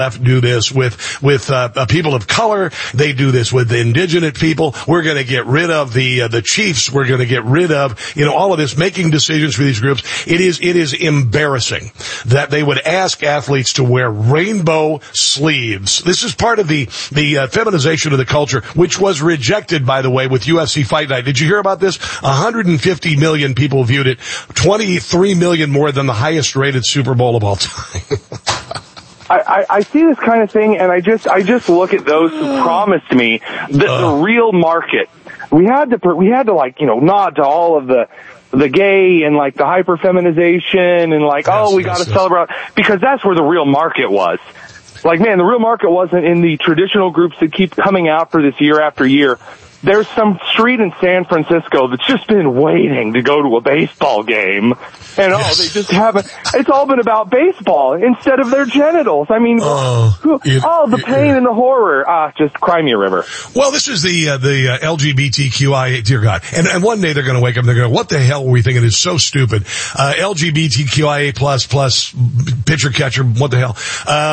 do this with people of color. They do this with the indigenous people. We're going to get rid of the chiefs. We're going to get rid of, all of this, making decisions for these groups. It is embarrassing that they would ask athletes to wear rainbow sleeves. This is part of the feminization of the culture, which was rejected, by the way, with UFC Fight Night. Did you hear about this? 150 million people viewed it. 23 million more than the highest rated Super Bowl of all time. I see this kind of thing, and I just look at those who promised me the real market. We had to nod to all of the gay and like the hyper feminization and like, we got to celebrate, because that's where the real market was. Like, man, the real market wasn't in the traditional groups that keep coming out for this year after year. There's some street in San Francisco that's just been waiting to go to a baseball game. And, they just haven't. It's all been about baseball instead of their genitals. I mean, the pain and the horror. Just cry me a river. Well, this is the LGBTQIA, dear God. And one day they're going to wake up and they're going to, what the hell were we thinking? It's so stupid. LGBTQIA plus pitcher catcher, what the hell?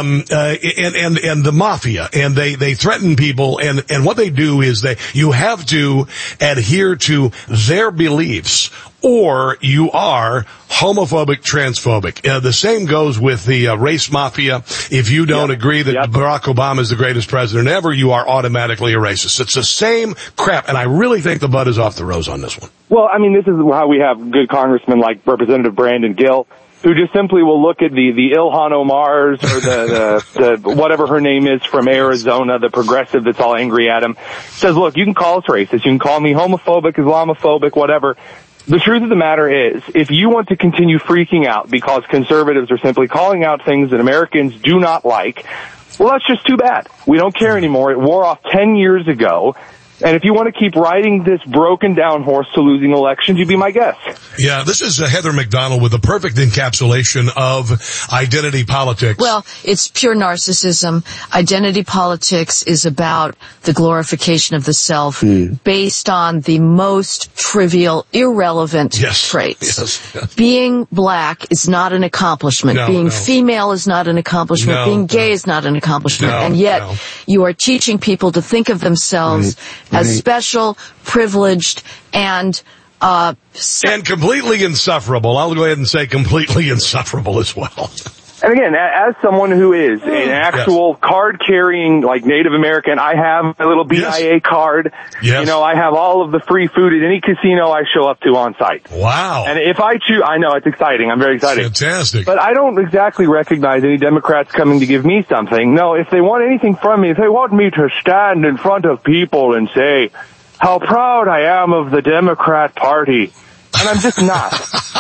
And the mafia. And they threaten people. And what they do is you have to adhere to their beliefs, or you are homophobic, transphobic. The same goes with the race mafia. If you don't agree that Barack Obama is the greatest president ever, you are automatically a racist. It's the same crap, and I really think the bud is off the rose on this one. Well, I mean, this is how we have good congressmen like Representative Brandon Gill, who just simply will look at the Ilhan Omars or the whatever her name is from Arizona, the progressive that's all angry at him, says, look, you can call us racist, you can call me homophobic, Islamophobic, whatever. The truth of the matter is, if you want to continue freaking out because conservatives are simply calling out things that Americans do not like, well, that's just too bad. We don't care anymore. It wore off 10 years ago. And if you want to keep riding this broken down horse to losing elections, you'd be my guest. Yeah, this is Heather McDonald with the perfect encapsulation of identity politics. Well, it's pure narcissism. Identity politics is about the glorification of the self based on the most trivial, irrelevant traits. Yes. Being black is not an accomplishment. Being female is not an accomplishment. Being gay is not an accomplishment. And yet you are teaching people to think of themselves as special, privileged, and completely insufferable. I'll go ahead and say completely insufferable as well. And again, as someone who is an actual card-carrying, like, Native American, I have my little BIA card. Yes. I have all of the free food at any casino I show up to on site. Wow. And if I choose, I know, it's exciting. I'm very excited. Fantastic. But I don't exactly recognize any Democrats coming to give me something. No, if they want anything from me, if they want me to stand in front of people and say how proud I am of the Democrat Party, and I'm just not.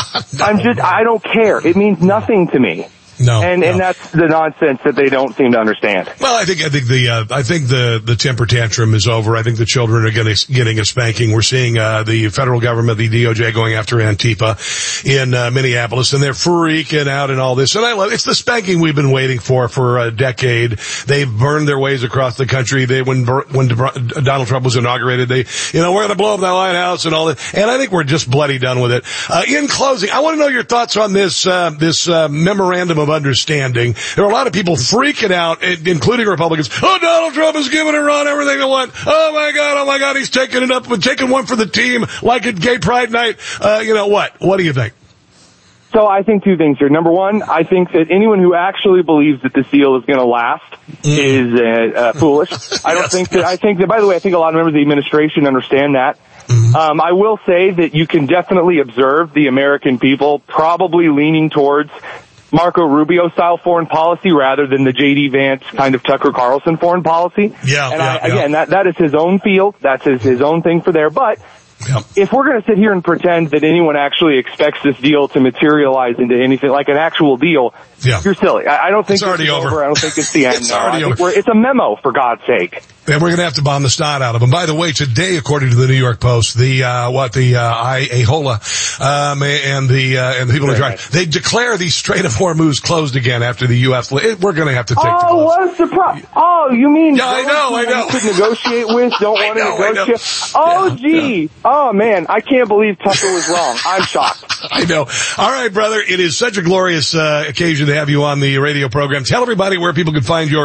I don't care. It means nothing to me. And that's the nonsense that they don't seem to understand. Well, I think the temper tantrum is over. I think the children are getting a spanking. We're seeing the federal government, the DOJ, going after Antifa in Minneapolis, and they're freaking out and all this. And I love it's the spanking we've been waiting for a decade. They've burned their ways across the country. When Donald Trump was inaugurated, we're going to blow up that White House and all that. And I think we're just bloody done with it. In closing, I want to know your thoughts on this memorandum of understanding. There are a lot of people freaking out, including Republicans. Oh, Donald Trump is giving Iran everything they want. Oh my God, he's taking it up, taking one for the team like at Gay Pride Night. What do you think? So I think two things here. Number one, I think that anyone who actually believes that this deal is going to last is foolish. I think that, by the way, I think a lot of members of the administration understand that. I will say that you can definitely observe the American people probably leaning towards Marco Rubio-style foreign policy rather than the J.D. Vance kind of Tucker Carlson foreign policy. Again, that is his own field. That's his own thing for there. But if we're going to sit here and pretend that anyone actually expects this deal to materialize into anything like an actual deal, you're silly. I don't think it's already over. I don't think it's the end. It's already over. It's a memo, for God's sake. And we're going to have to bomb the snot out of them. By the way, today, according to the New York Post, AHOLA, and the people in charge, they declare the Strait of Hormuz closed again after the U.S. We're going to have to take the gloves. Oh, what a surprise. Oh, you mean I know. To negotiate with, don't want to negotiate. Oh, gee. Yeah. Oh, man, I can't believe Tucker was wrong. I'm shocked. I know. All right, brother, it is such a glorious occasion to have you on the radio program. Tell everybody where people can find your